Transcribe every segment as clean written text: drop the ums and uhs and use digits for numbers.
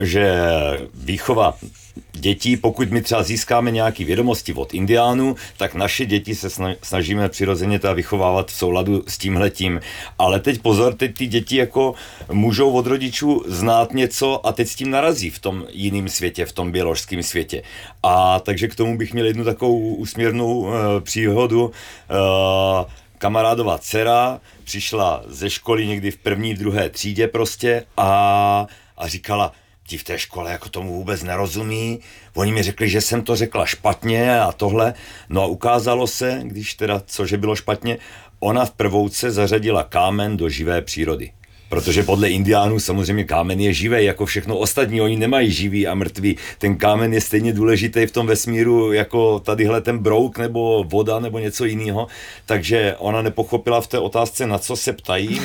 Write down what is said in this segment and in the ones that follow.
že výchova dětí, pokud my třeba získáme nějaké vědomosti od Indiánů, tak naše děti se snažíme přirozeně teda vychovávat v souladu s tímhletím. Ale teď pozor, teď ty děti jako můžou od rodičů znát něco a teď s tím narazí v tom jiném světě, v tom bioložském světě. A takže k tomu bych měl jednu takovou úsměvnou příhodu. Kamarádová dcera přišla ze školy někdy v první, v druhé třídě prostě a říkala, ti v té škole jako tomu vůbec nerozumí, oni mi řekli, že jsem to řekla špatně a tohle, no a ukázalo se, když teda, cože bylo špatně, ona v prvouce zařadila kámen do živé přírody. Protože podle Indiánů samozřejmě kámen je živý, jako všechno ostatní, oni nemají živý a mrtvý. Ten kámen je stejně důležitý v tom vesmíru, jako tadyhle ten brouk nebo voda nebo něco jiného. Takže ona nepochopila v té otázce, na co se ptají.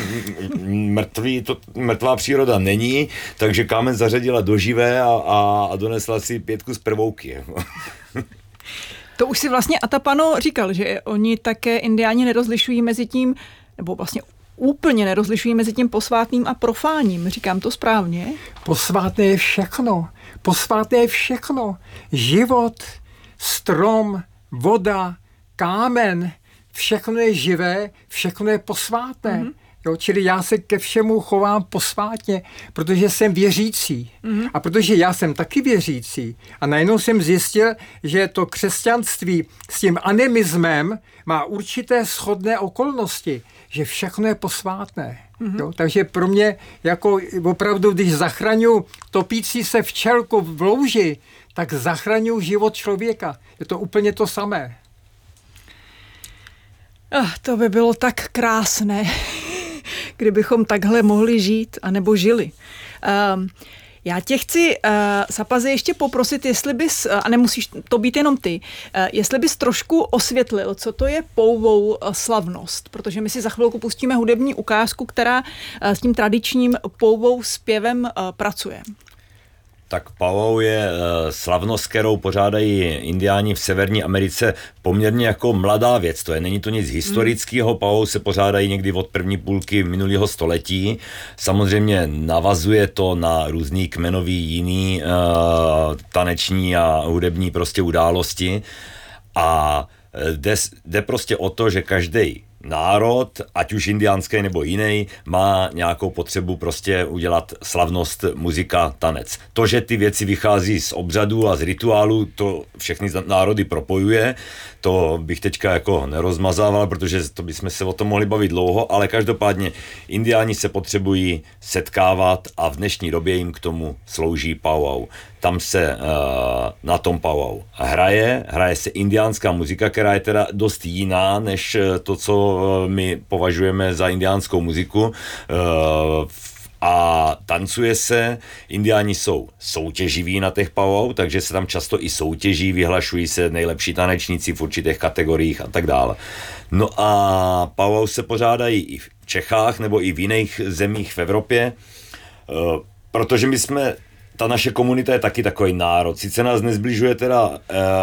Mrtvá příroda není, takže kámen zařadila do živé a donesla si 5 z prvouky. To už si vlastně Atapano říkal, že oni také Indiáni nerozlišují mezi tím, nebo vlastně úplně nerozlišují mezi tím posvátným a profáním. Říkám to správně? Posvátné je všechno. Posvátné je všechno. Život, strom, voda, kámen, všechno je živé, všechno je posvátné. Mm-hmm. Jo, čili já se ke všemu chovám posvátně, protože jsem věřící. Mm-hmm. A protože já jsem taky věřící. A najednou jsem zjistil, že to křesťanství s tím animismem má určité shodné okolnosti, že všechno je posvátné. Mm-hmm. Jo, takže pro mě, jako opravdu, když zachraňuji topící se včelku v louži, tak zachraňuji život člověka. Je to úplně to samé. To by bylo tak krásné, kdybychom takhle mohli žít, anebo žili. Já tě chci, Sapazi, ještě poprosit, jestli bys, a nemusíš to být jenom ty, jestli bys trošku osvětlil, co to je pouvou slavnost, protože my si za chvilku pustíme hudební ukázku, která s tím tradičním pouvou zpěvem pracuje. Tak powwow je slavnost, kterou pořádají Indiáni v Severní Americe poměrně jako mladá věc. Není to nic historického. Powwow se pořádají někdy od první půlky minulého století. Samozřejmě navazuje to na různý kmenový jiný taneční a hudební prostě události. A jde prostě o to, že každý národ, ať už indiánský nebo jiný, má nějakou potřebu prostě udělat slavnost, muzika, tanec. To, že ty věci vychází z obřadů a z rituálů, to všechny národy propojuje, to bych teďka jako nerozmazával, protože to bychom se o tom mohli bavit dlouho, ale každopádně Indiáni se potřebují setkávat a v dnešní době jim k tomu slouží powwow. Tam se na tom powwow hraje se indiánská muzika, která je teda dost jiná, než to, co my považujeme za indiánskou muziku. A tancuje se, Indiáni jsou soutěživí na těch powwow, takže se tam často i soutěží, vyhlašují se nejlepší tanečníci v určitých kategoriích a tak dále. No a powwow se pořádají i v Čechách nebo i v jiných zemích v Evropě, protože my jsme, ta naše komunita je taky takový národ. Sice nás nezbližuje teda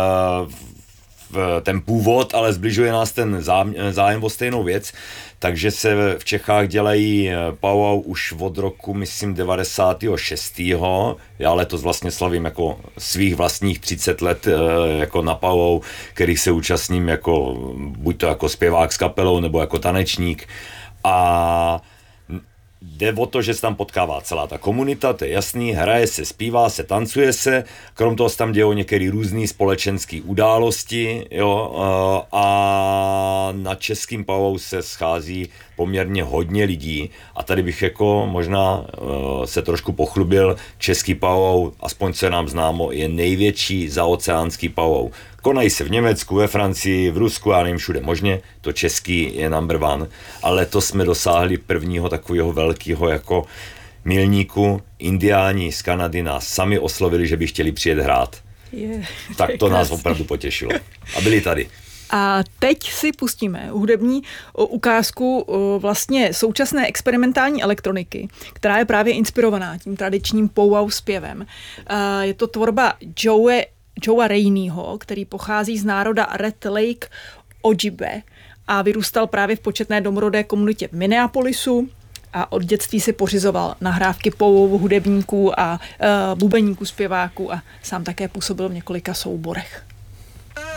ten původ, ale zbližuje nás ten zájem o stejnou věc, takže se v Čechách dělají powwow už od roku, myslím, 96. Já letos vlastně slavím jako svých vlastních 30 let jako na powwow, kterých se účastním jako, buď to jako zpěvák s kapelou, nebo jako tanečník. A jde o to, že se tam potkává celá ta komunita, to je jasný, hraje se, zpívá se, tancuje se, krom toho se tam dějou některé různé společenské události, jo, a na českým powwow se schází poměrně hodně lidí a tady bych jako možná se trošku pochlubil, český powwow, aspoň co je nám známo, je největší zaoceánský powwow. Konají se v Německu, ve Francii, v Rusku, já nevím všude možně, to český je number one, ale letos jsme dosáhli prvního takového velkého jako milníku. Indiáni z Kanady nás sami oslovili, že by chtěli přijet hrát. Tak to nás opravdu potěšilo. A byli tady. A teď si pustíme hudební ukázku vlastně současné experimentální elektroniky, která je právě inspirovaná tím tradičním powwow zpěvem. Je to tvorba Joea Raineyho, který pochází z národa Red Lake Ojibwe a vyrůstal právě v početné domorodé komunitě v Minneapolisu. a od dětství si pořizoval nahrávky po hudebníků a bubeníků, zpěváků a sám také působil v několika souborech.